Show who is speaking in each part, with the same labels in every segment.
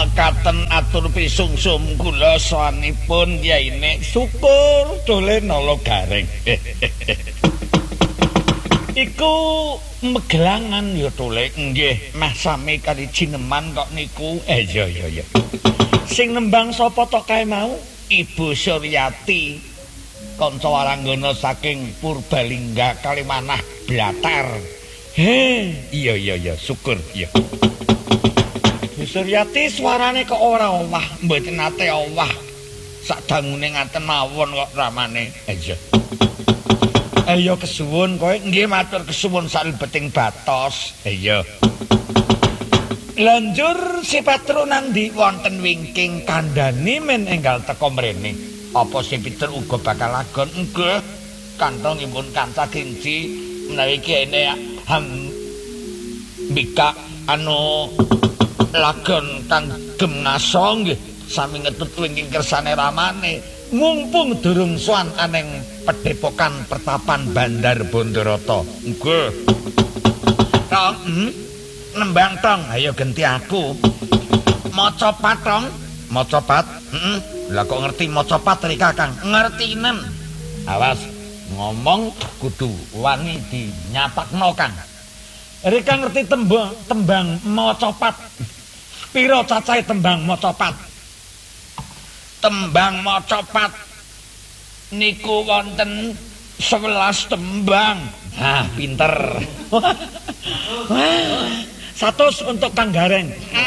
Speaker 1: mekaten atur pisungsum kula sawanipun yaine syukur dole nala gareng. Iku megelangan ya Tole. Nggih, meh sami kali jineman kok niku. Iya. Sing nembang sapa to kae mau? Ibu Suryati, kanca waranggana saking Purbalingga Kalimanah Blatar. Iya, syukur ya. Bu Suryati suarane kok ora owah, mboten nate owah. Sakdangune ngaten mawon kok ramane. Iya. Ayo kesuwun kowe nggih matur kesuwun salebeting batos. Iya. Lanjur si Patro nandi wonten wingking kandhani men enggal teka mrene. Apa si Peter uga bakal lagon? Nggih. Kantongipun kanca gengsi menawi kene mbika lagon kanggem ngaso nggih sami ngetut wingking kersane ramane. Mumpung durung sowan aneng Padepokan Pertapan Bandar Bondarata. Nggih. Tong, nembang tong, ayo genti aku. Maca pat tong, maca pat. Lah kok ngerti maca pat ri Kakang? Ngertinen. Awas ngomong kudu wani dinyatakno Kang. Rika ngerti tembang maca pat. Piro cacahe tembang maca pat? Tembang maca pat niku wonten 11 tembang. Nah, pinter. 100 untuk Kang Gareng.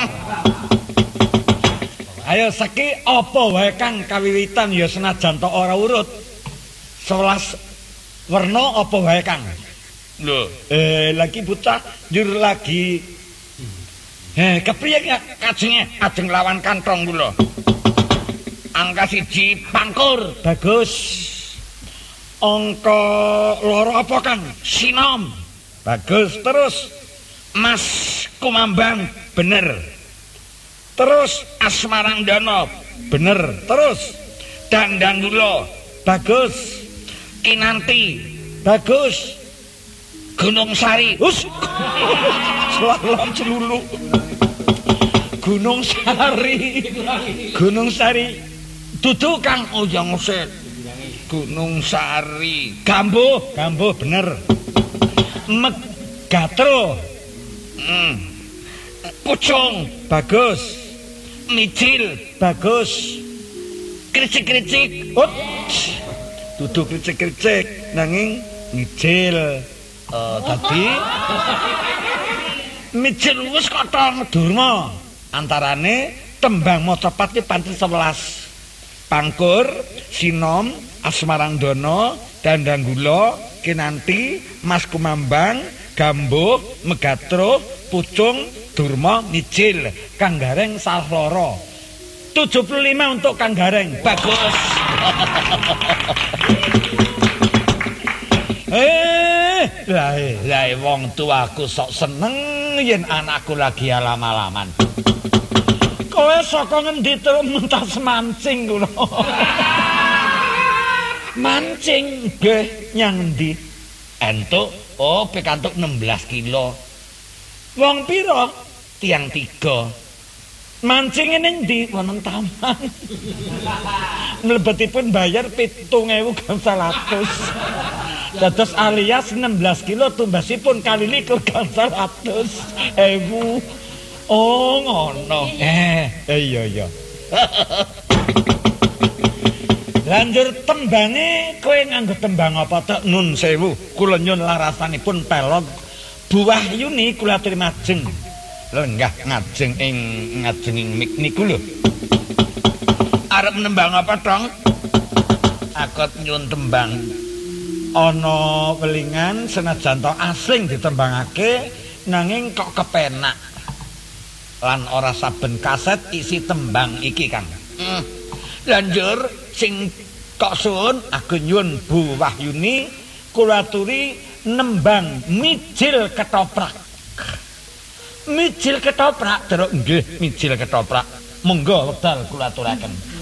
Speaker 1: Ayo seki apa wae Kang kawiwitan ya senajan tok ora urut. 11 werna apa wae Kang? Lho, lagi bocah njur lagi. Kepriye ajeng lawan kantong kula. Angka 1 pangkur. Bagus. Angka 2 apa Kang? Sinom. Bagus. Terus Mas Kumambang bener. Terus Asmarandana bener. Terus Dandang Kula bagus. Kinanti bagus. Gunung Sari. Slalom celulu. Gunung Sari. Dudu Kang Oyang Uset. Gunung Sari. Gambuh bener. Megatro. Pucung bagus. Micil bagus. Kricik-kricik. Dudu kricik-kricik nanging micil. Tadi micil wis kata durma. Antarane tembang maca pat ki pancen 11. Pangkur, Sinom, Asmarandana, Dandang Kula, Kinanti, Mas Kumambang, Gambuh, Megatro, Pucung, Durma, Micil. Kang Gareng salah loro. 75 untuk Kang Gareng. Bagus. Lah wong tuaku sok seneng yen anakku lagi alam-alaman. Kowe saka ngendi terus mentas mancing kula. Mancing nggih nyang endi? Entuk pikantuk 16 kilo. Wong pira? Tiang 3. Mancing ning ndi? Wonten taman. Mlebetipun bayar 7.100. Dados alias 16 kilo tumbasipun kali 21 ewu. Oh ngono. Iya. Lanjur tembange kowe nganggo tembang apa tok? Nun sewu. Kula nyun larasanipun pelog Bu Wahyuni kula aturi majeng. Lenggah ngajeng ing mik niku lho. Arep nembang apa tong? Akot nyun tembang. Ana welingan senajan to asing ditembangake nanging kok kepenak. Lan ora saben kaset isi tembang iki Kang. Lanjur sing kok suwun aku nyuwun Bu Wahyuni kula aturi nembang Mijil Ketoprak. Mijil Ketoprak terus nggih Mijil Ketoprak. Monggo wekdal kula aturaken.